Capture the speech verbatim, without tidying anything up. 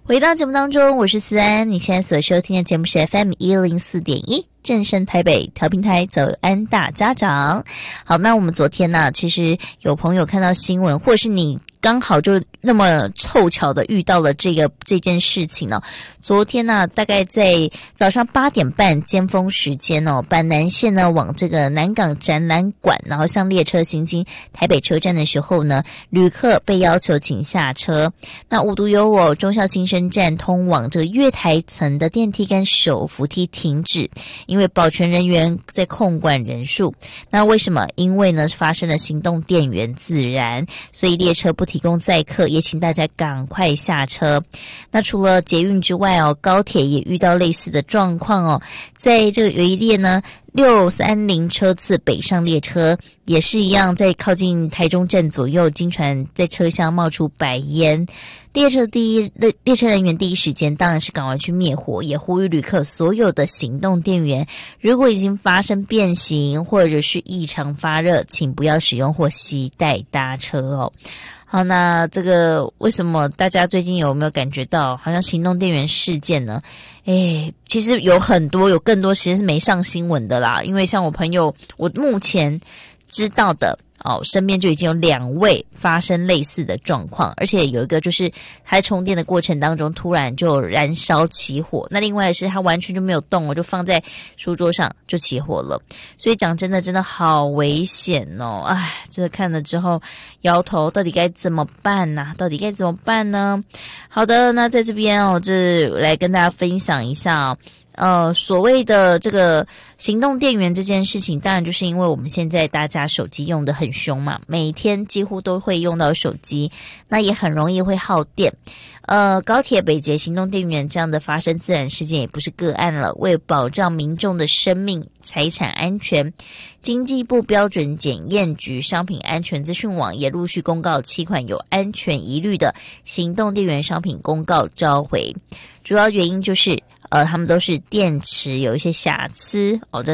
回到节目当中，我是思安，你现在所收听的节目是 F M 一零四点一。正声台北调频台早安大家长。好，那我们昨天呢，其实有朋友看到新闻，或者是你刚好就那么凑巧的遇到了这个这件事情呢。昨天呢，大概在早上八点半尖峰时间哦，板南线呢往这个南港展览馆，然后向列车行经台北车站的时候呢，旅客被要求请下车。那无独有偶，忠孝新生站通往这个月台层的电梯跟手扶梯停止，因为保全人员在控管人数。那为什么？因为呢发生了行动电源自燃，所以列车不提供载客，也请大家赶快下车。那除了捷运之外哦，高铁也遇到类似的状况哦。在这个有一列呢六三零车次北上列车也是一样，在靠近台中站左右，经传在车厢冒出白烟。列车第一列车人员第一时间当然是赶快去灭火，也呼吁旅客所有的行动电源如果已经发生变形或者是异常发热，请不要使用或携带搭车哦。好，那这个为什么大家最近有没有感觉到好像行动电源事件呢？诶，其实有很多，有更多其实是没上新闻的啦。因为像我朋友，我目前知道的哦，身边就已经有两位发生类似的状况，而且有一个就是他在充电的过程当中突然就燃烧起火，那另外是他完全就没有动，我就放在书桌上就起火了。所以讲真的真的好危险哦，唉，这个看了之后摇头，到底该怎么办啊？到底该怎么办呢？好的，那在这边哦，这来跟大家分享一下哦。呃，所谓的这个行动电源这件事情，当然就是因为我们现在大家手机用得很凶嘛，每天几乎都会用到手机，那也很容易会耗电。呃，高铁北捷行动电源这样的发生自燃事件也不是个案了。为保障民众的生命财产安全，经济部标准检验局商品安全资讯网也陆续公告七款有安全疑虑的行动电源商品公告召回，主要原因就是呃，他们都是电池有一些瑕疵哦，这